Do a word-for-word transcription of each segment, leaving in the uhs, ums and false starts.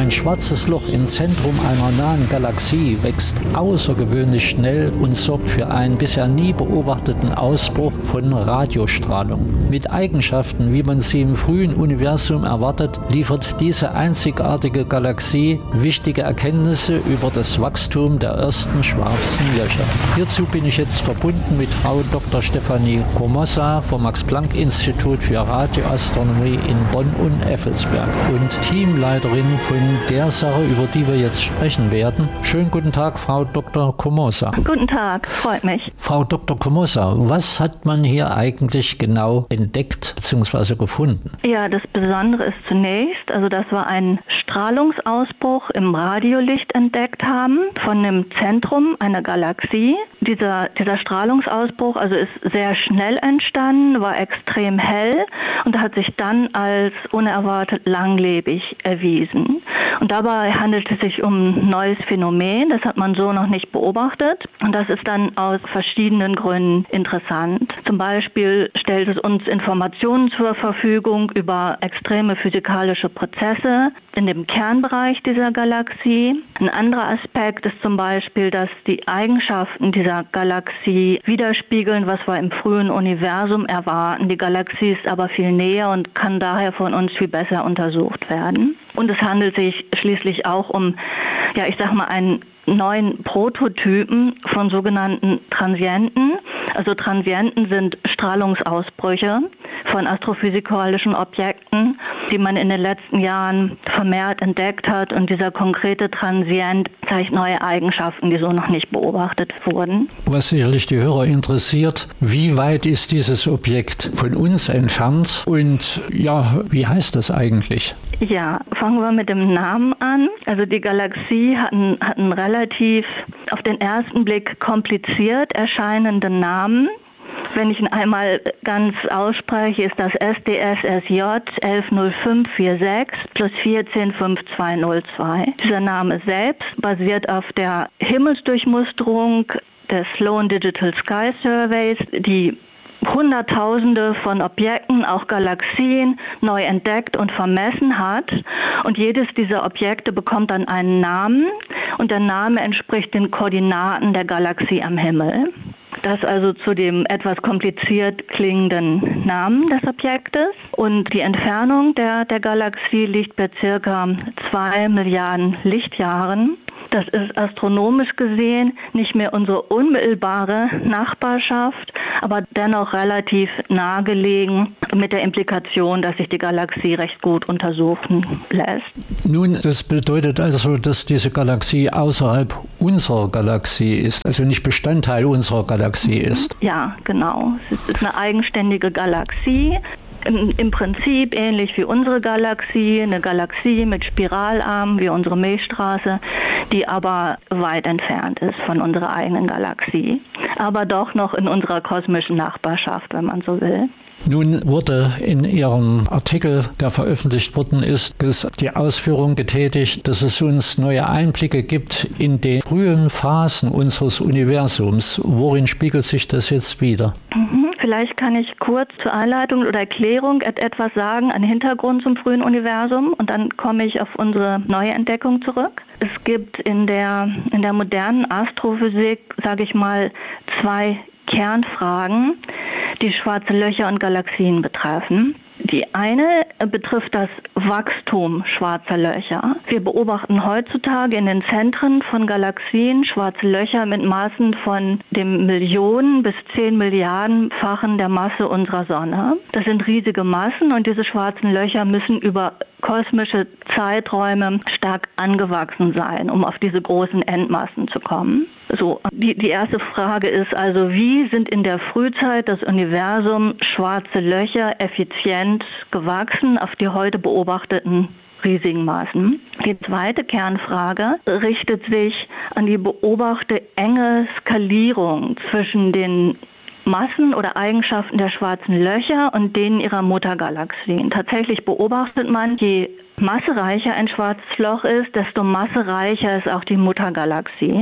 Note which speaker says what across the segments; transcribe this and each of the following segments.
Speaker 1: Ein schwarzes Loch im Zentrum einer nahen Galaxie wächst außergewöhnlich schnell und sorgt für einen bisher nie beobachteten Ausbruch von Radiostrahlung. Mit Eigenschaften, wie man sie im frühen Universum erwartet, liefert diese einzigartige Galaxie wichtige Erkenntnisse über das Wachstum der ersten schwarzen Löcher. Hierzu bin ich jetzt verbunden mit Frau Doktor Stefanie Comossa vom Max-Planck-Institut für Radioastronomie in Bonn und Effelsberg und Teamleiterin von der Sache, über die wir jetzt sprechen werden. Schönen guten Tag, Frau Doktor Comossa.
Speaker 2: Guten Tag, freut mich.
Speaker 1: Frau Doktor Comossa, was hat man hier eigentlich genau entdeckt bzw. gefunden?
Speaker 2: Ja, das Besondere ist zunächst, also dass wir einen Strahlungsausbruch im Radiolicht entdeckt haben von dem Zentrum einer Galaxie. Dieser, dieser Strahlungsausbruch also ist sehr schnell entstanden, war extrem hell und hat sich dann als unerwartet langlebig erwiesen. Und dabei handelt es sich um ein neues Phänomen, das hat man so noch nicht beobachtet. Und das ist dann aus verschiedenen Gründen interessant. Zum Beispiel stellt es uns Informationen zur Verfügung über extreme physikalische Prozesse in dem Kernbereich dieser Galaxie. Ein anderer Aspekt ist zum Beispiel, dass die Eigenschaften dieser Galaxie widerspiegeln, was wir im frühen Universum erwarten. Die Galaxie ist aber viel näher und kann daher von uns viel besser untersucht werden. Und es handelt sich schließlich auch um, ja, ich sag mal, einen neuen Prototypen von sogenannten Transienten. Also Transienten sind Strahlungsausbrüche von astrophysikalischen Objekten, die man in den letzten Jahren vermehrt entdeckt hat. Und dieser konkrete Transient zeigt neue Eigenschaften, die so noch nicht beobachtet wurden.
Speaker 1: Was sicherlich die Hörer interessiert, wie weit ist dieses Objekt von uns entfernt und ja, wie heißt das eigentlich?
Speaker 2: Ja, fangen wir mit dem Namen an. Also die Galaxie hat einen, hat einen relativ auf den ersten Blick kompliziert erscheinenden Namen. Wenn ich ihn einmal ganz ausspreche, ist das S D S S J eins null fünf vier sechs plus vier eins fünf zwei null zwei. Dieser Name selbst basiert auf der Himmelsdurchmusterung des Sloan Digital Sky Surveys, die Hunderttausende von Objekten, auch Galaxien, neu entdeckt und vermessen hat. Und jedes dieser Objekte bekommt dann einen Namen und der Name entspricht den Koordinaten der Galaxie am Himmel. Das also zu dem etwas kompliziert klingenden Namen des Objektes. Und die Entfernung der, der Galaxie liegt bei circa zwei Milliarden Lichtjahren. Das ist astronomisch gesehen nicht mehr unsere unmittelbare Nachbarschaft, aber dennoch relativ nahegelegen mit der Implikation, dass sich die Galaxie recht gut untersuchen lässt.
Speaker 1: Nun, das bedeutet also, dass diese Galaxie außerhalb unserer Galaxie ist, also nicht Bestandteil unserer Galaxie ist.
Speaker 2: Ja, genau. Es ist eine eigenständige Galaxie. Im, Im Prinzip ähnlich wie unsere Galaxie, eine Galaxie mit Spiralarmen wie unsere Milchstraße, die aber weit entfernt ist von unserer eigenen Galaxie, aber doch noch in unserer kosmischen Nachbarschaft, wenn man so will.
Speaker 1: Nun wurde in Ihrem Artikel, der veröffentlicht worden ist, die Ausführung getätigt, dass es uns neue Einblicke gibt in die frühen Phasen unseres Universums. Worin spiegelt sich das jetzt wider?
Speaker 2: Mhm. Vielleicht kann ich kurz zur Einleitung oder Erklärung etwas sagen, einen Hintergrund zum frühen Universum und dann komme ich auf unsere neue Entdeckung zurück. Es gibt in der, in der modernen Astrophysik, sage ich mal, zwei Kernfragen, die schwarze Löcher und Galaxien betreffen. Die eine betrifft das Wachstum schwarzer Löcher. Wir beobachten heutzutage in den Zentren von Galaxien schwarze Löcher mit Massen von dem Millionen- bis zehn Milliardenfachen der Masse unserer Sonne. Das sind riesige Massen und diese schwarzen Löcher müssen über kosmische Zeiträume stark angewachsen sein, um auf diese großen Endmassen zu kommen. So, die, die erste Frage ist also, wie sind in der Frühzeit des Universums schwarze Löcher effizient gewachsen auf die heute beobachteten riesigen Maßen? Die zweite Kernfrage richtet sich an die beobachtete enge Skalierung zwischen den Massen oder Eigenschaften der schwarzen Löcher und denen ihrer Muttergalaxien. Tatsächlich beobachtet man, je massereicher ein schwarzes Loch ist, desto massereicher ist auch die Muttergalaxie.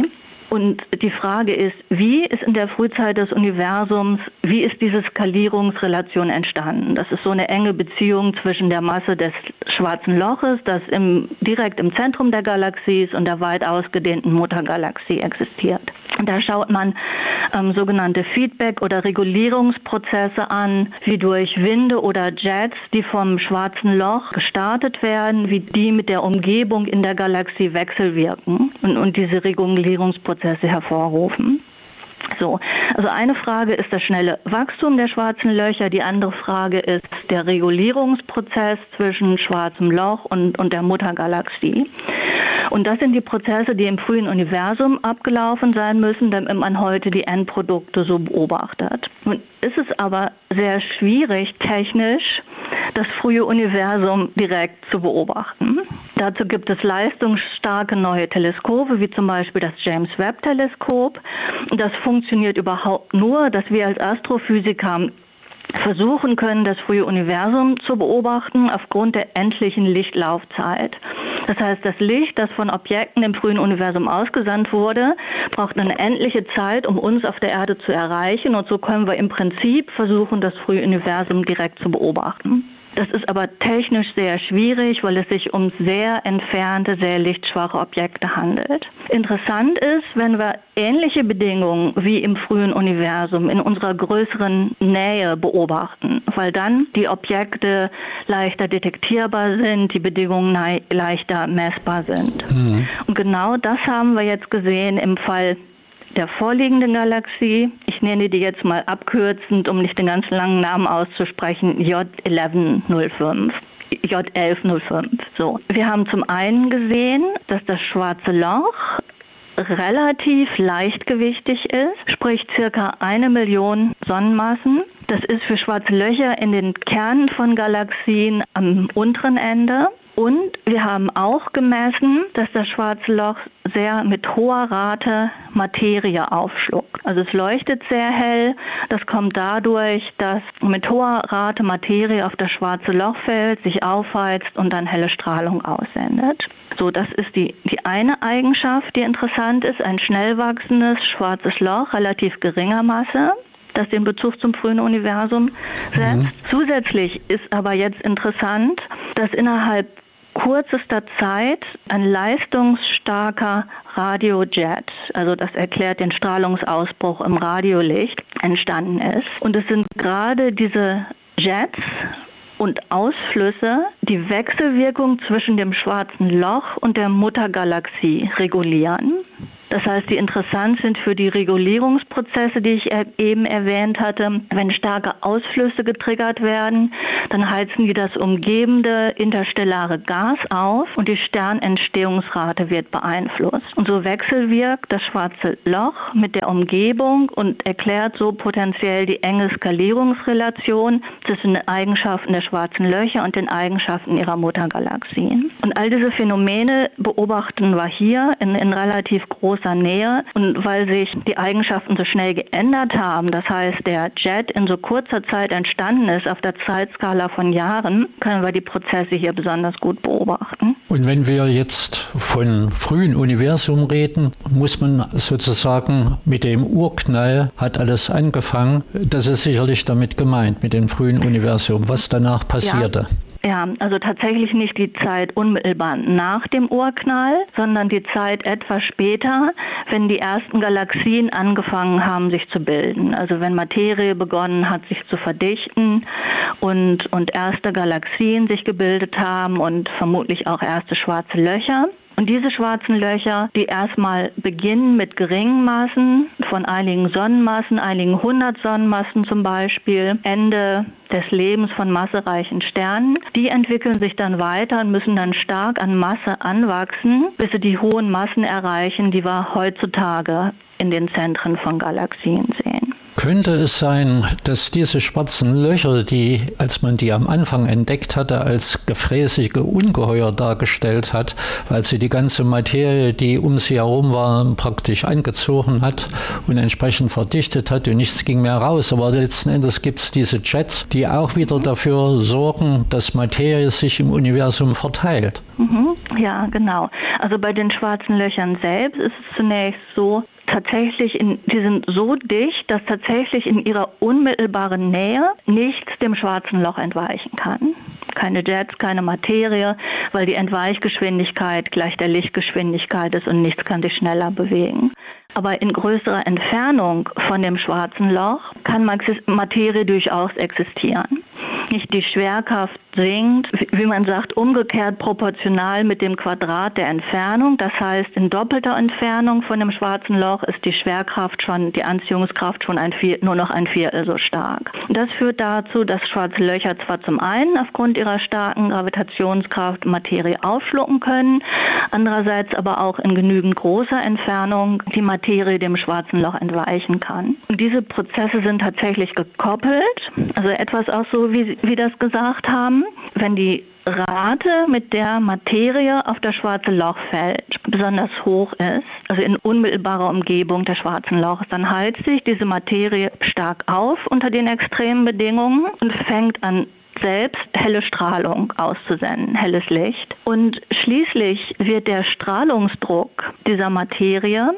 Speaker 2: Und die Frage ist, wie ist in der Frühzeit des Universums, wie ist diese Skalierungsrelation entstanden? Das ist so eine enge Beziehung zwischen der Masse des schwarzen Loches, das im, direkt im Zentrum der Galaxie ist, und der weit ausgedehnten Muttergalaxie existiert. Und da schaut man ähm, sogenannte Feedback- oder Regulierungsprozesse an, wie durch Winde oder Jets, die vom schwarzen Loch gestartet werden, wie die mit der Umgebung in der Galaxie wechselwirken und, und diese Regulierungsprozesse hervorrufen. So, also eine Frage ist das schnelle Wachstum der schwarzen Löcher, die andere Frage ist der Regulierungsprozess zwischen schwarzem Loch und, und der Muttergalaxie. Und das sind die Prozesse, die im frühen Universum abgelaufen sein müssen, damit man heute die Endprodukte so beobachtet. Nun ist es aber sehr schwierig, technisch das frühe Universum direkt zu beobachten. Dazu gibt es leistungsstarke neue Teleskope, wie zum Beispiel das James-Webb-Teleskop. Das funktioniert überhaupt nur, dass wir als Astrophysiker versuchen können, das frühe Universum zu beobachten aufgrund der endlichen Lichtlaufzeit. Das heißt, das Licht, das von Objekten im frühen Universum ausgesandt wurde, braucht eine endliche Zeit, um uns auf der Erde zu erreichen. Und so können wir im Prinzip versuchen, das frühe Universum direkt zu beobachten. Das ist aber technisch sehr schwierig, weil es sich um sehr entfernte, sehr lichtschwache Objekte handelt. Interessant ist, wenn wir ähnliche Bedingungen wie im frühen Universum in unserer größeren Nähe beobachten, weil dann die Objekte leichter detektierbar sind, die Bedingungen leichter messbar sind. Mhm. Und genau das haben wir jetzt gesehen im Fall der vorliegenden Galaxie. Ich nenne die jetzt mal abkürzend, um nicht den ganz langen Namen auszusprechen, J elf null fünf. J elf null fünf. So. Wir haben zum einen gesehen, dass das schwarze Loch relativ leichtgewichtig ist, sprich circa eine Million Sonnenmassen. Das ist für schwarze Löcher in den Kernen von Galaxien am unteren Ende. Und wir haben auch gemessen, dass das schwarze Loch sehr mit hoher Rate Materie aufschluckt. Also es leuchtet sehr hell. Das kommt dadurch, dass mit hoher Rate Materie auf das schwarze Loch fällt, sich aufheizt und dann helle Strahlung aussendet. So, das ist die, die eine Eigenschaft, die interessant ist. Ein schnell wachsendes schwarzes Loch, relativ geringer Masse, das den Bezug zum frühen Universum setzt. Mhm. Zusätzlich ist aber jetzt interessant, dass innerhalb kürzester Zeit ein leistungsstarker Radiojet, also das erklärt den Strahlungsausbruch im Radiolicht, entstanden ist. Und es sind gerade diese Jets und Ausflüsse, die Wechselwirkung zwischen dem schwarzen Loch und der Muttergalaxie regulieren. Das heißt, die interessant sind für die Regulierungsprozesse, die ich eben erwähnt hatte. Wenn starke Ausflüsse getriggert werden, dann heizen die das umgebende interstellare Gas auf und die Sternentstehungsrate wird beeinflusst. Und so wechselwirkt das schwarze Loch mit der Umgebung und erklärt so potenziell die enge Skalierungsrelation zwischen den Eigenschaften der schwarzen Löcher und den Eigenschaften ihrer Muttergalaxien. Und all diese Phänomene beobachten wir hier in, in relativ großer Nähe. Und weil sich die Eigenschaften so schnell geändert haben, das heißt, der Jet in so kurzer Zeit entstanden ist, auf der Zeitskala von Jahren, können wir die Prozesse hier besonders gut beobachten.
Speaker 1: Und wenn wir jetzt von frühen Universum reden, muss man sozusagen mit dem Urknall hat alles angefangen. Das ist sicherlich damit gemeint, mit dem frühen Universum, was danach passierte.
Speaker 2: Ja. Ja, also tatsächlich nicht die Zeit unmittelbar nach dem Urknall, sondern die Zeit etwas später, wenn die ersten Galaxien angefangen haben, sich zu bilden. Also wenn Materie begonnen hat, sich zu verdichten und, und erste Galaxien sich gebildet haben und vermutlich auch erste schwarze Löcher. Und diese schwarzen Löcher, die erstmal beginnen mit geringen Massen, von einigen Sonnenmassen, einigen hundert Sonnenmassen zum Beispiel, Ende des Lebens von massereichen Sternen, die entwickeln sich dann weiter und müssen dann stark an Masse anwachsen, bis sie die hohen Massen erreichen, die wir heutzutage in den Zentren von Galaxien sehen.
Speaker 1: Könnte es sein, dass diese schwarzen Löcher, die, als man die am Anfang entdeckt hatte, als gefräßige Ungeheuer dargestellt hat, weil sie die ganze Materie, die um sie herum war, praktisch angezogen hat und entsprechend verdichtet hat und nichts ging mehr raus. Aber letzten Endes gibt es diese Jets, die auch wieder dafür sorgen, dass Materie sich im Universum verteilt.
Speaker 2: Mhm. Ja, genau. Also bei den schwarzen Löchern selbst ist es zunächst so, tatsächlich, in, die sind so dicht, dass tatsächlich in ihrer unmittelbaren Nähe nichts dem schwarzen Loch entweichen kann. Keine Jets, keine Materie, weil die Entweichgeschwindigkeit gleich der Lichtgeschwindigkeit ist und nichts kann sich schneller bewegen. Aber in größerer Entfernung von dem schwarzen Loch kann Materie durchaus existieren. Nicht die Schwerkraft sinkt, wie man sagt, umgekehrt proportional mit dem Quadrat der Entfernung. Das heißt, in doppelter Entfernung von dem schwarzen Loch ist die Schwerkraft schon, die Anziehungskraft schon ein Viertel, nur noch ein Viertel so stark. Das führt dazu, dass schwarze Löcher zwar zum einen aufgrund ihrer starken Gravitationskraft Materie aufschlucken können, andererseits aber auch in genügend großer Entfernung die Materie dem schwarzen Loch entweichen kann. Und diese Prozesse sind tatsächlich gekoppelt, also etwas auch so, wie wir das gesagt haben. Wenn die Rate, mit der Materie auf das schwarze Loch fällt, besonders hoch ist, also in unmittelbarer Umgebung des schwarzen Lochs, dann heizt sich diese Materie stark auf unter den extremen Bedingungen und fängt an, selbst helle Strahlung auszusenden, helles Licht. Und schließlich wird der Strahlungsdruck dieser Materie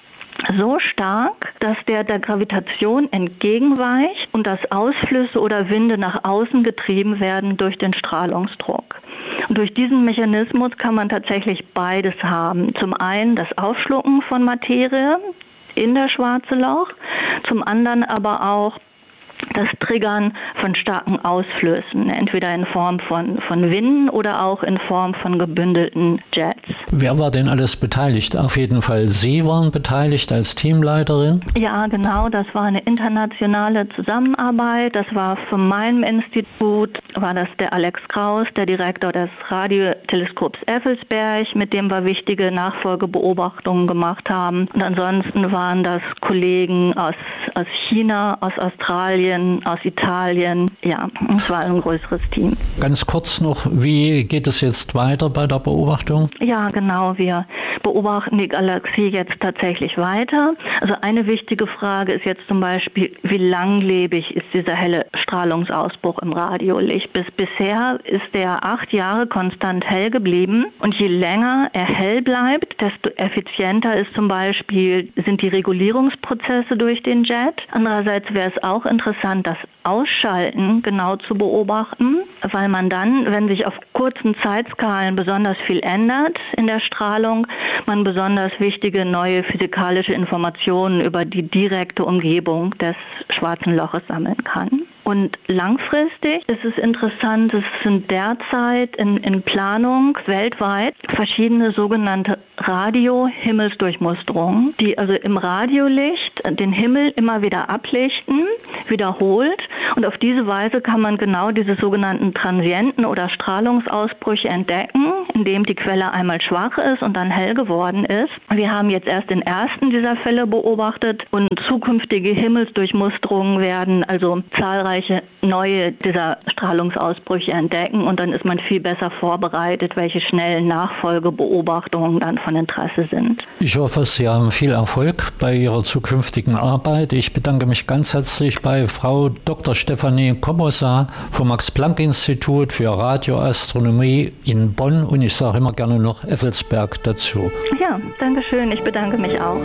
Speaker 2: so stark, dass der der Gravitation entgegenweicht und dass Ausflüsse oder Winde nach außen getrieben werden durch den Strahlungsdruck. Und durch diesen Mechanismus kann man tatsächlich beides haben. Zum einen das Aufschlucken von Materie in das schwarze Loch, zum anderen aber auch das Triggern von starken Ausflüssen, entweder in Form von, von Winden oder auch in Form von gebündelten Jets.
Speaker 1: Wer war denn alles beteiligt? Auf jeden Fall Sie waren beteiligt als Teamleiterin?
Speaker 2: Ja, genau. Das war eine internationale Zusammenarbeit. Das war von meinem Institut, war das der Alex Kraus, der Direktor des Radioteleskops Effelsberg, mit dem wir wichtige Nachfolgebeobachtungen gemacht haben. Und ansonsten waren das Kollegen aus, aus China, aus Australien, aus Italien. Ja, es war ein größeres Team.
Speaker 1: Ganz kurz noch, wie geht es jetzt weiter bei der Beobachtung?
Speaker 2: Ja, genau. Wir beobachten die Galaxie jetzt tatsächlich weiter. Also eine wichtige Frage ist jetzt zum Beispiel, wie langlebig ist dieser helle Strahlungsausbruch im Radiolicht? Bis bisher ist der acht Jahre konstant hell geblieben. Und je länger er hell bleibt, desto effizienter ist zum Beispiel, sind die Regulierungsprozesse durch den Jet. Andererseits wäre es auch interessant, das Ausschalten genau zu beobachten, weil man dann, wenn sich auf kurzen Zeitskalen besonders viel ändert in der Strahlung, man besonders wichtige neue physikalische Informationen über die direkte Umgebung des schwarzen Loches sammeln kann. Und langfristig ist es interessant, es sind derzeit in, in Planung weltweit verschiedene sogenannte Radio-Himmelsdurchmusterungen, die also im Radiolicht den Himmel immer wieder ablichten, wiederholt. Und auf diese Weise kann man genau diese sogenannten Transienten oder Strahlungsausbrüche entdecken, indem die Quelle einmal schwach ist und dann hell geworden ist. Wir haben jetzt erst den ersten dieser Fälle beobachtet und zukünftige Himmelsdurchmusterungen werden also zahlreiche neue dieser Strahlungsausbrüche entdecken und dann ist man viel besser vorbereitet, welche schnellen Nachfolgebeobachtungen dann von Interesse sind.
Speaker 1: Ich hoffe, Sie haben viel Erfolg bei Ihrer zukünftigen Arbeit. Ich bedanke mich ganz herzlich bei Frau Doktor Stefanie Kobosa vom Max-Planck-Institut für Radioastronomie in Bonn und ich sage immer gerne noch Effelsberg dazu.
Speaker 2: Ja, danke schön. Ich bedanke mich auch.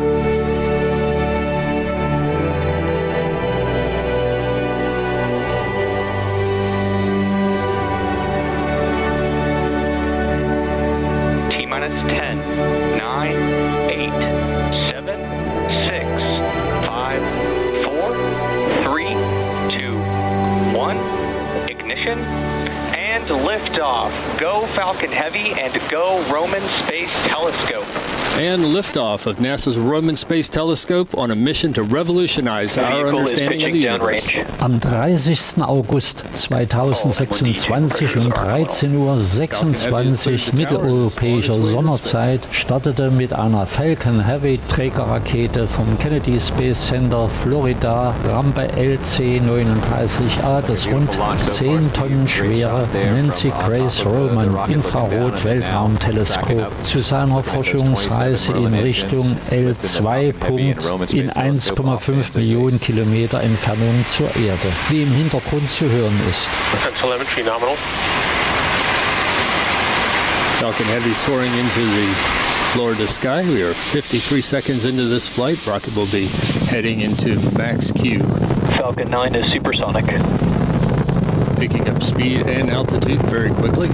Speaker 3: ten, nine, eight, seven, six, five, four, three, two, one, ignition, and liftoff. Go Falcon Heavy and go Roman Space Telescope.
Speaker 4: And liftoff of NASA's Roman Space Telescope on a mission to revolutionize our understanding of the universe.
Speaker 1: Am dreißigsten August zweitausendsechsundzwanzig um dreizehn Uhr sechsundzwanzig mitteleuropäischer Sommerzeit startete mit einer Falcon Heavy Trägerrakete vom Kennedy Space Center Florida Rampe L C neununddreißig A das rund zehn Tonnen schwere Nancy Grace Roman Infrarot-Weltraumteleskop zu seiner Forschungsreise in Richtung L zwei in eins Komma fünf Millionen Kilometer Entfernung zur Erde, wie im Hintergrund zu hören ist.
Speaker 3: Telemetry nominal.
Speaker 4: Falcon Heavy soaring into the Florida sky. We are fifty-three seconds into this flight. Rocket will be heading into max Q.
Speaker 3: Falcon nine is supersonic.
Speaker 4: Picking up speed and altitude very quickly.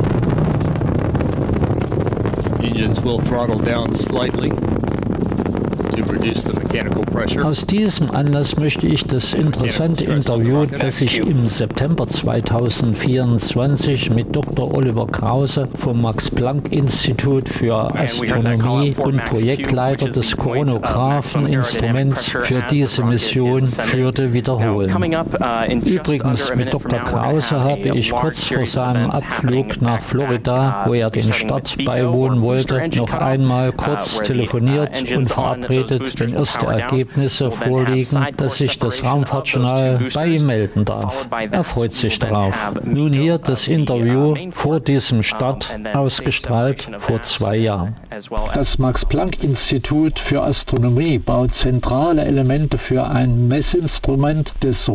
Speaker 4: Engines will throttle down slightly to reduce the mechanical pressure.
Speaker 1: Aus diesem Anlass möchte ich das interessante Interview, das ich im September zweitausendvierundzwanzig mit Doktor Oliver Krause vom Max-Planck-Institut für Astronomie und Projektleiter des Koronographen-Instruments für diese Mission führte, wiederholen. Übrigens, mit Doktor Krause habe ich kurz vor seinem Abflug nach Florida, wo er den Start beiwohnen wollte, noch einmal kurz telefoniert und verabredet, wenn erste Ergebnisse vorliegen, dass ich das Raumfahrtjournal bei ihm melden darf. Er freut sich darauf. Nun hier das Interview vor diesem Start, ausgestrahlt vor zwei Jahren. Das Max-Planck-Institut für Astronomie baut zentrale Elemente für ein Messinstrument des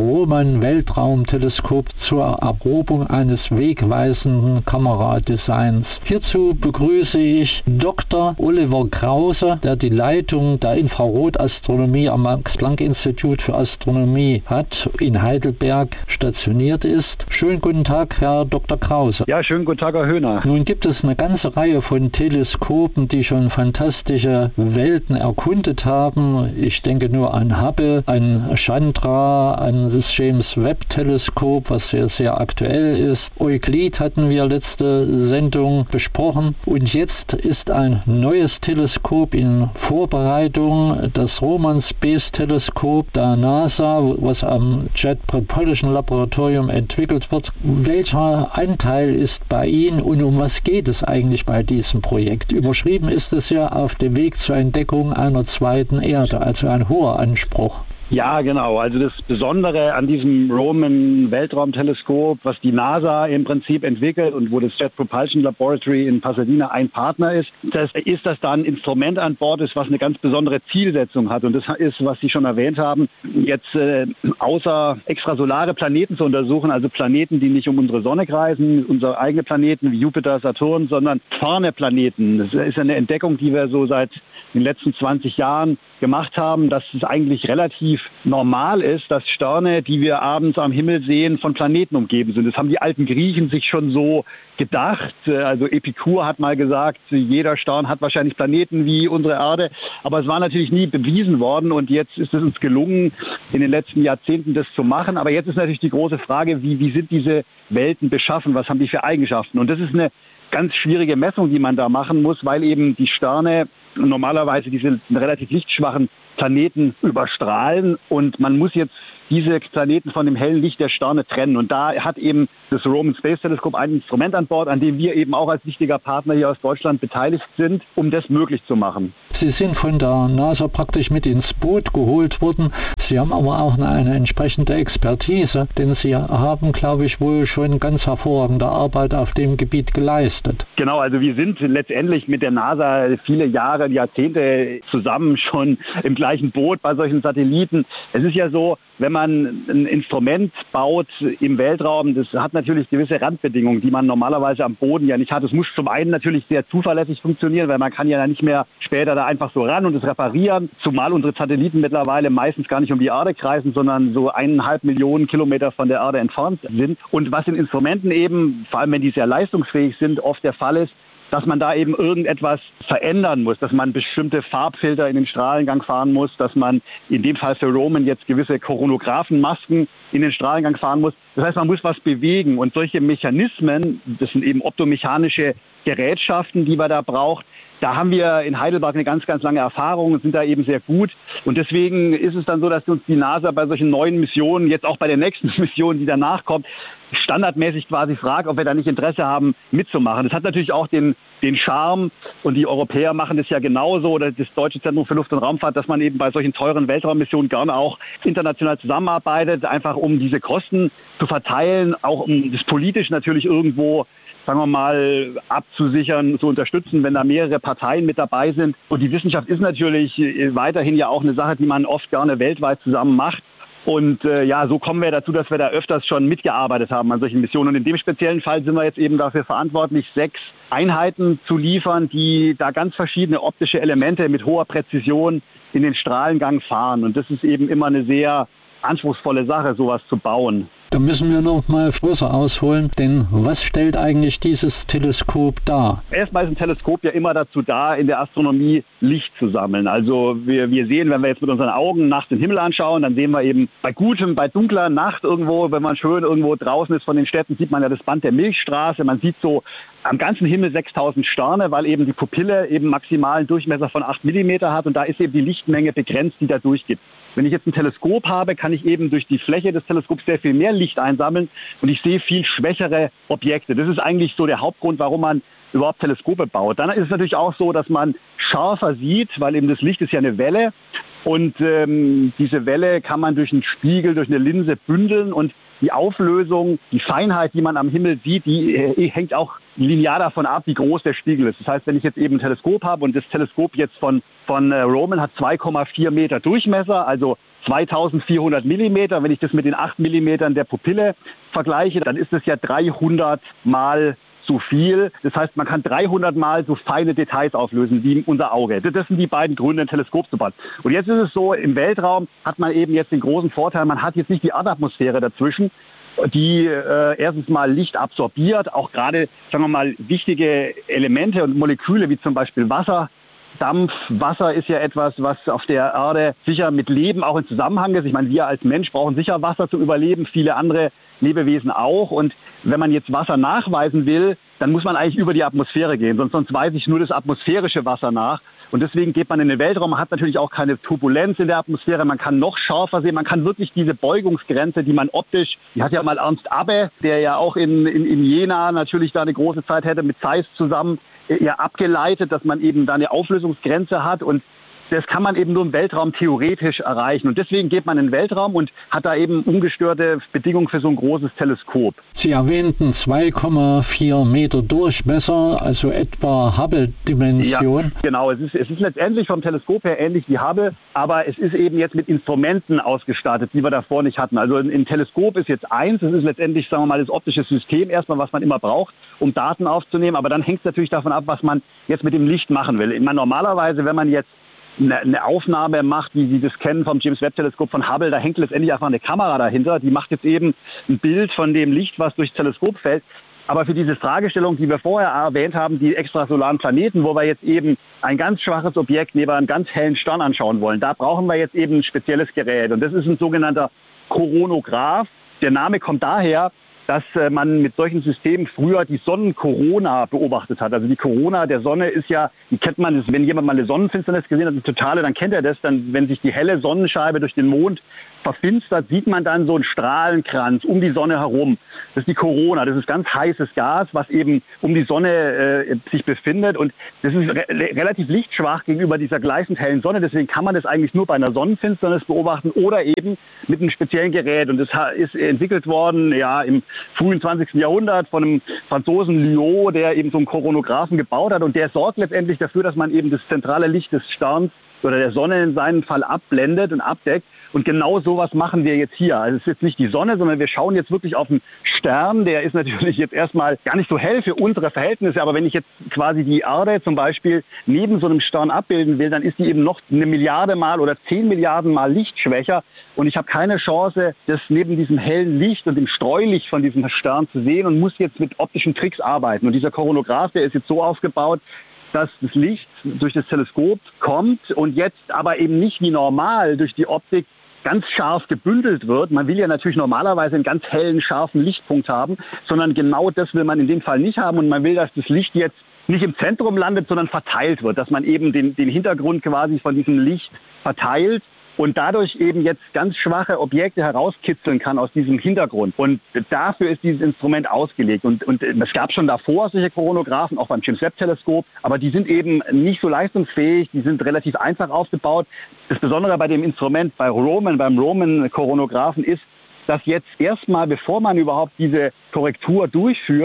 Speaker 1: Roman-Weltraumteleskops zur Erprobung eines wegweisenden Kameradesigns. Hierzu begrüße ich Doktor Oliver Krause, der die Leitung der Infrarotastronomie am Max-Planck-Institut für Astronomie hat, in Heidelberg stationiert ist. Schönen guten Tag, Herr Doktor Krause.
Speaker 5: Ja, schönen guten Tag, Herr Höhner.
Speaker 1: Nun gibt es eine ganze Reihe von Teleskopen, die schon fantastische Welten erkundet haben. Ich denke nur an Hubble, an Chandra, an das James Webb-Teleskop, was sehr, sehr aktuell ist. Euklid hatten wir letzte Sendung besprochen. Und jetzt ist ein neues Teleskop in Vorbereitung, das Roman Space Teleskop der NASA, was am Jet Propulsion Laboratorium entwickelt wird. Welcher Anteil ist bei Ihnen und um was geht es eigentlich bei diesem Projekt? Überschrieben ist es ja auf dem Weg zur Entdeckung einer zweiten Erde, also ein hoher Anspruch.
Speaker 5: Ja, genau. Also das Besondere an diesem Roman-Weltraumteleskop, was die NASA im Prinzip entwickelt und wo das Jet Propulsion Laboratory in Pasadena ein Partner ist, das ist, dass da ein Instrument an Bord ist, was eine ganz besondere Zielsetzung hat. Und das ist, was Sie schon erwähnt haben, jetzt äh, außer extrasolare Planeten zu untersuchen, also Planeten, die nicht um unsere Sonne kreisen, unsere eigenen Planeten wie Jupiter, Saturn, sondern ferne Planeten. Das ist eine Entdeckung, die wir so seit den letzten zwanzig Jahren gemacht haben, dass es eigentlich relativ normal ist, dass Sterne, die wir abends am Himmel sehen, von Planeten umgeben sind. Das haben die alten Griechen sich schon so gedacht. Also Epikur hat mal gesagt, jeder Stern hat wahrscheinlich Planeten wie unsere Erde. Aber es war natürlich nie bewiesen worden. Und jetzt ist es uns gelungen, in den letzten Jahrzehnten das zu machen. Aber jetzt ist natürlich die große Frage, wie, wie sind diese Welten beschaffen? Was haben die für Eigenschaften? Und das ist eine ganz schwierige Messung, die man da machen muss, weil eben die Sterne normalerweise diese relativ lichtschwachen Planeten überstrahlen und man muss jetzt diese Planeten von dem hellen Licht der Sterne trennen. Und da hat eben das Roman Space Teleskop ein Instrument an Bord, an dem wir eben auch als wichtiger Partner hier aus Deutschland beteiligt sind, um das möglich zu machen.
Speaker 1: Sie sind von der NASA praktisch mit ins Boot geholt worden. Sie haben aber auch eine entsprechende Expertise, denn Sie haben, glaube ich, wohl schon ganz hervorragende Arbeit auf dem Gebiet geleistet.
Speaker 5: Genau, also wir sind letztendlich mit der NASA viele Jahre, Jahrzehnte zusammen schon im gleichen Boot bei solchen Satelliten. Es ist ja so, wenn man ein Instrument baut im Weltraum, das hat natürlich gewisse Randbedingungen, die man normalerweise am Boden ja nicht hat. Es muss zum einen natürlich sehr zuverlässig funktionieren, weil man kann ja nicht mehr später da einfach so ran und es reparieren, zumal unsere Satelliten mittlerweile meistens gar nicht um die Erde kreisen, sondern so eineinhalb Millionen Kilometer von der Erde entfernt sind. Und was in Instrumenten eben, vor allem wenn die sehr leistungsfähig sind, oft der Fall ist, dass man da eben irgendetwas verändern muss, dass man bestimmte Farbfilter in den Strahlengang fahren muss, dass man in dem Fall für Roman jetzt gewisse Koronographenmasken in den Strahlengang fahren muss. Das heißt, man muss was bewegen und solche Mechanismen, das sind eben optomechanische Gerätschaften, die man da braucht. Da haben wir in Heidelberg eine ganz, ganz lange Erfahrung und sind da eben sehr gut. Und deswegen ist es dann so, dass uns die NASA bei solchen neuen Missionen, jetzt auch bei der nächsten Mission, die danach kommt, standardmäßig quasi fragt, ob wir da nicht Interesse haben, mitzumachen. Das hat natürlich auch den, den Charme, und die Europäer machen das ja genauso, oder das Deutsche Zentrum für Luft- und Raumfahrt, dass man eben bei solchen teuren Weltraummissionen gerne auch international zusammenarbeitet, einfach um diese Kosten zu verteilen, auch um das politisch natürlich irgendwo, sagen wir mal, abzusichern, zu unterstützen, wenn da mehrere Parteien mit dabei sind. Und die Wissenschaft ist natürlich weiterhin ja auch eine Sache, die man oft gerne weltweit zusammen macht. Und äh, ja, so kommen wir dazu, dass wir da öfters schon mitgearbeitet haben an solchen Missionen. Und in dem speziellen Fall sind wir jetzt eben dafür verantwortlich, sechs Einheiten zu liefern, die da ganz verschiedene optische Elemente mit hoher Präzision in den Strahlengang fahren. Und das ist eben immer eine sehr anspruchsvolle Sache, sowas zu bauen.
Speaker 1: Da müssen wir noch mal größer ausholen, denn was stellt eigentlich dieses Teleskop dar?
Speaker 5: Erstmal ist ein Teleskop ja immer dazu da, in der Astronomie Licht zu sammeln. Also wir, wir sehen, wenn wir jetzt mit unseren Augen nachts den Himmel anschauen, dann sehen wir eben bei gutem, bei dunkler Nacht irgendwo, wenn man schön irgendwo draußen ist von den Städten, sieht man ja das Band der Milchstraße. Man sieht so am ganzen Himmel sechstausend Sterne, weil eben die Pupille eben maximalen Durchmesser von acht Millimeter hat und da ist eben die Lichtmenge begrenzt, die da durchgeht. Wenn ich jetzt ein Teleskop habe, kann ich eben durch die Fläche des Teleskops sehr viel mehr Licht einsammeln und ich sehe viel schwächere Objekte. Das ist eigentlich so der Hauptgrund, warum man überhaupt Teleskope baut. Dann ist es natürlich auch so, dass man scharfer sieht, weil eben das Licht ist ja eine Welle und ähm, diese Welle kann man durch einen Spiegel, durch eine Linse bündeln und die Auflösung, die Feinheit, die man am Himmel sieht, die äh, hängt auch linear davon ab, wie groß der Spiegel ist. Das heißt, wenn ich jetzt eben ein Teleskop habe und das Teleskop jetzt von, von äh, Roman hat zwei Komma vier Meter Durchmesser, also zweitausendvierhundert Millimeter. Wenn ich das mit den acht Millimetern der Pupille vergleiche, dann ist das ja dreihundert Mal so viel. Das heißt, man kann dreihundert Mal so feine Details auflösen wie unser Auge. Das sind die beiden Gründe, ein Teleskop zu bauen. Und jetzt ist es so, im Weltraum hat man eben jetzt den großen Vorteil, man hat jetzt nicht die Erdatmosphäre dazwischen, die äh, erstens mal Licht absorbiert, auch gerade, sagen wir mal, wichtige Elemente und Moleküle, wie zum Beispiel Wasser, Dampf. Wasser ist ja etwas, was auf der Erde sicher mit Leben auch in Zusammenhang ist. Ich meine, wir als Mensch brauchen sicher Wasser zum Überleben, viele andere Lebewesen auch. Und wenn man jetzt Wasser nachweisen will, dann muss man eigentlich über die Atmosphäre gehen. Sonst, sonst weise ich nur das atmosphärische Wasser nach. Und deswegen geht man in den Weltraum. Man hat natürlich auch keine Turbulenz in der Atmosphäre. Man kann noch scharfer sehen. Man kann wirklich diese Beugungsgrenze, die man optisch, die hat ja mal Ernst Abbe, der ja auch in, in, in Jena natürlich da eine große Zeit hätte, mit Zeiss zusammen ja abgeleitet, dass man eben da eine Auflösungsgrenze hat. Und das kann man eben nur im Weltraum theoretisch erreichen. Und deswegen geht man in den Weltraum und hat da eben ungestörte Bedingungen für so ein großes Teleskop.
Speaker 1: Sie erwähnten zwei Komma vier Meter Durchmesser, also etwa Hubble-Dimension.
Speaker 5: Ja, genau. Es ist, es ist letztendlich vom Teleskop her ähnlich wie Hubble, aber es ist eben jetzt mit Instrumenten ausgestattet, die wir davor nicht hatten. Also ein, ein Teleskop ist jetzt eins. Das ist letztendlich, sagen wir mal, das optische System erstmal, was man immer braucht, um Daten aufzunehmen. Aber dann hängt es natürlich davon ab, was man jetzt mit dem Licht machen will. Ich meine, normalerweise, wenn man jetzt eine Aufnahme macht, wie Sie das kennen vom James Webb Teleskop von Hubble, da hängt letztendlich einfach eine Kamera dahinter, die macht jetzt eben ein Bild von dem Licht, was durchs Teleskop fällt. Aber für diese Fragestellung, die wir vorher erwähnt haben, die extrasolaren Planeten, wo wir jetzt eben ein ganz schwaches Objekt neben einem ganz hellen Stern anschauen wollen, da brauchen wir jetzt eben ein spezielles Gerät. Und das ist ein sogenannter Koronograph. Der Name kommt daher, dass man mit solchen Systemen früher die Sonnenkorona beobachtet hat. Also die Korona der Sonne ist ja, die kennt man, wenn jemand mal eine Sonnenfinsternis gesehen hat, eine totale, dann kennt er das, dann, wenn sich die helle Sonnenscheibe durch den Mond verfinstert, sieht man dann so einen Strahlenkranz um die Sonne herum. Das ist die Korona, das ist ganz heißes Gas, was eben um die Sonne äh, sich befindet und das ist re relativ lichtschwach gegenüber dieser gleißend hellen Sonne, deswegen kann man das eigentlich nur bei einer Sonnenfinsternis beobachten oder eben mit einem speziellen Gerät und das ist entwickelt worden ja im frühen zwanzigsten Jahrhundert von einem Franzosen Lyot, der eben so einen Koronographen gebaut hat und der sorgt letztendlich dafür, dass man eben das zentrale Licht des Sterns oder der Sonne in seinem Fall abblendet und abdeckt. Und genau sowas machen wir jetzt hier. Also es ist jetzt nicht die Sonne, sondern wir schauen jetzt wirklich auf einen Stern. Der ist natürlich jetzt erstmal gar nicht so hell für unsere Verhältnisse. Aber wenn ich jetzt quasi die Erde zum Beispiel neben so einem Stern abbilden will, dann ist die eben noch eine Milliarde Mal oder zehn Milliarden Mal lichtschwächer. Und ich habe keine Chance, das neben diesem hellen Licht und dem Streulicht von diesem Stern zu sehen und muss jetzt mit optischen Tricks arbeiten. Und dieser Koronograph, der ist jetzt so aufgebaut, dass das Licht durch das Teleskop kommt und jetzt aber eben nicht wie normal durch die Optik ganz scharf gebündelt wird. Man will ja natürlich normalerweise einen ganz hellen, scharfen Lichtpunkt haben, sondern genau das will man in dem Fall nicht haben und man will, dass das Licht jetzt nicht im Zentrum landet, sondern verteilt wird, dass man eben den, den Hintergrund quasi von diesem Licht verteilt und dadurch eben jetzt ganz schwache Objekte herauskitzeln kann aus diesem Hintergrund. Und dafür ist dieses Instrument ausgelegt. Und, und es gab schon davor solche Koronographen, auch beim James Webb Teleskop, aber die sind eben nicht so leistungsfähig, die sind relativ einfach aufgebaut. Das Besondere bei dem Instrument, bei Roman, beim Roman-Koronographen ist, dass jetzt erstmal, bevor man überhaupt diese Korrektur durchführt,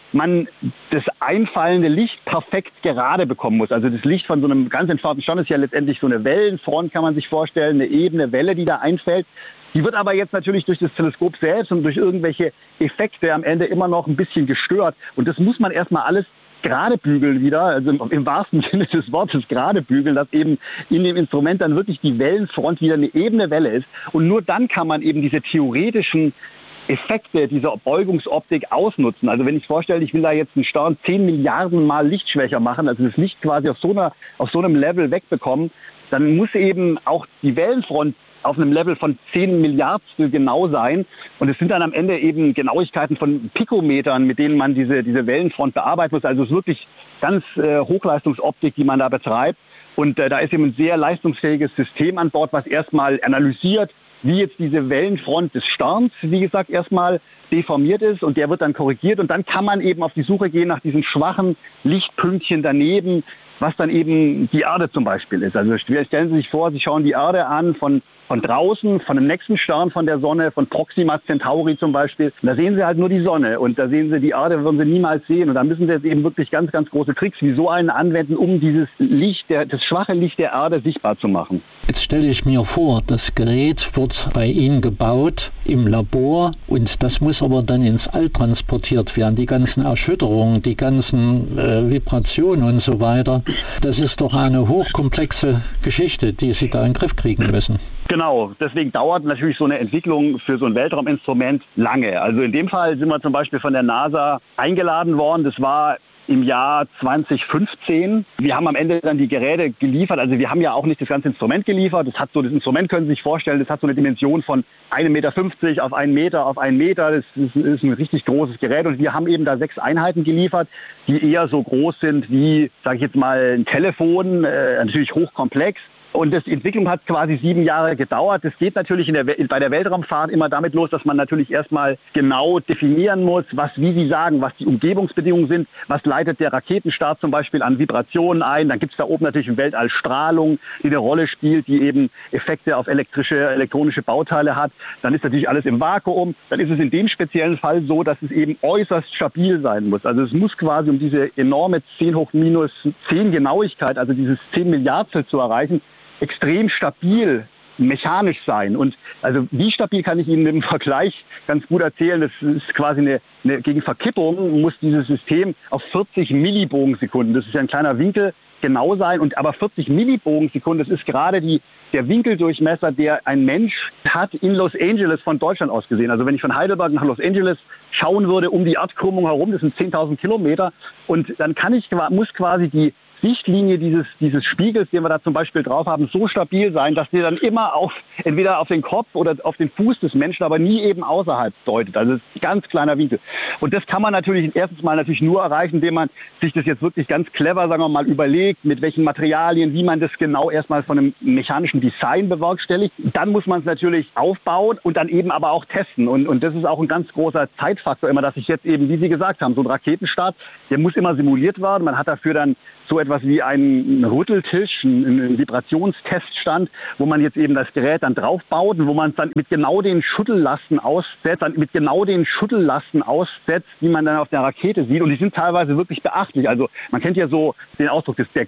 Speaker 5: man das einfallende Licht perfekt gerade bekommen muss. Also das Licht von so einem ganz entfernten Stern ist ja letztendlich so eine Wellenfront, kann man sich vorstellen, eine ebene Welle, die da einfällt. Die wird aber jetzt natürlich durch das Teleskop selbst und durch irgendwelche Effekte am Ende immer noch ein bisschen gestört. Und das muss man erstmal alles gerade bügeln wieder, also im, im wahrsten Sinne des Wortes gerade bügeln, dass eben in dem Instrument dann wirklich die Wellenfront wieder eine ebene Welle ist. Und nur dann kann man eben diese theoretischen Effekte dieser Beugungsoptik ausnutzen. Also wenn ich vorstelle, ich will da jetzt einen Stern zehn Milliarden Mal lichtschwächer machen, also das Licht quasi auf so, einer, auf so einem Level wegbekommen, dann muss eben auch die Wellenfront auf einem Level von zehn Milliardstel genau sein. Und es sind dann am Ende eben Genauigkeiten von Pikometern, mit denen man diese, diese Wellenfront bearbeiten muss. Also es ist wirklich ganz äh, Hochleistungsoptik, die man da betreibt. Und äh, da ist eben ein sehr leistungsfähiges System an Bord, was erstmal analysiert, wie jetzt diese Wellenfront des Sterns, wie gesagt, erstmal deformiert ist, und der wird dann korrigiert, und dann kann man eben auf die Suche gehen nach diesen schwachen Lichtpünktchen daneben, was dann eben die Erde zum Beispiel ist. Also stellen Sie sich vor, Sie schauen die Erde an von, von draußen, von dem nächsten Stern von der Sonne, von Proxima Centauri zum Beispiel. Und da sehen Sie halt nur die Sonne, und da sehen Sie die Erde, würden Sie niemals sehen. Und da müssen Sie jetzt eben wirklich ganz, ganz große Tricks wie so einen anwenden, um dieses Licht, der, das schwache Licht der Erde sichtbar zu machen.
Speaker 1: Jetzt stelle ich mir vor, das Gerät wird bei Ihnen gebaut im Labor, und das muss aber dann ins All transportiert werden. Die ganzen Erschütterungen, die ganzen äh, Vibrationen und so weiter. Das ist doch eine hochkomplexe Geschichte, die Sie da in den Griff kriegen müssen.
Speaker 5: Genau, deswegen dauert natürlich so eine Entwicklung für so ein Weltrauminstrument lange. Also in dem Fall sind wir zum Beispiel von der NASA eingeladen worden. Das war im Jahr zwanzig fünfzehn. Wir haben am Ende dann die Geräte geliefert. Also wir haben ja auch nicht das ganze Instrument geliefert. Das hat so, das Instrument können Sie sich vorstellen, das hat so eine Dimension von ein Meter fünfzig auf einen Meter auf einen Meter. Das ist, ist ein richtig großes Gerät. Und wir haben eben da sechs Einheiten geliefert, die eher so groß sind wie, sage ich jetzt mal, ein Telefon, äh, natürlich hochkomplex. Und das, die Entwicklung hat quasi sieben Jahre gedauert. Das geht natürlich in der, bei der Weltraumfahrt immer damit los, dass man natürlich erstmal genau definieren muss, was, wie Sie sagen, was die Umgebungsbedingungen sind, was leitet der Raketenstart zum Beispiel an Vibrationen ein. Dann gibt es da oben natürlich im Weltall Strahlung, die eine Rolle spielt, die eben Effekte auf elektrische, elektronische Bauteile hat. Dann ist natürlich alles im Vakuum. Dann ist es in dem speziellen Fall so, dass es eben äußerst stabil sein muss. Also es muss quasi, um diese enorme zehn hoch minus zehn Genauigkeit, also dieses zehn Milliardstel zu erreichen, extrem stabil mechanisch sein. Und also wie stabil kann ich Ihnen im Vergleich ganz gut erzählen. Das ist quasi eine, eine gegen Verkippung muss dieses System auf vierzig Millibogensekunden, das ist ja ein kleiner Winkel, genau sein. Und aber vierzig Millibogensekunden, das ist gerade die, der Winkeldurchmesser, der ein Mensch hat in Los Angeles von Deutschland aus gesehen. Also wenn ich von Heidelberg nach Los Angeles schauen würde, um die Erdkrümmung herum, das sind zehntausend Kilometer. Und dann kann ich, muss quasi die Sichtlinie dieses, dieses Spiegels, den wir da zum Beispiel drauf haben, so stabil sein, dass der dann immer auf, entweder auf den Kopf oder auf den Fuß des Menschen, aber nie eben außerhalb deutet. Also das ist ein ganz kleiner Winkel. Und das kann man natürlich erstens mal natürlich nur erreichen, indem man sich das jetzt wirklich ganz clever, sagen wir mal, überlegt, mit welchen Materialien, wie man das genau erstmal von einem mechanischen Design bewerkstelligt. Dann muss man es natürlich aufbauen und dann eben aber auch testen. Und, und das ist auch ein ganz großer Zeitfaktor immer, dass ich jetzt eben, wie Sie gesagt haben, so ein Raketenstart, der muss immer simuliert werden. Man hat dafür dann so etwas wie einen Rütteltisch, einen Vibrationsteststand, wo man jetzt eben das Gerät dann draufbaut und wo man es dann mit genau den Schüttellasten aussetzt, dann mit genau den Schüttellasten aussetzt, die man dann auf der Rakete sieht. Und die sind teilweise wirklich beachtlich. Also man kennt ja so den Ausdruck, dass der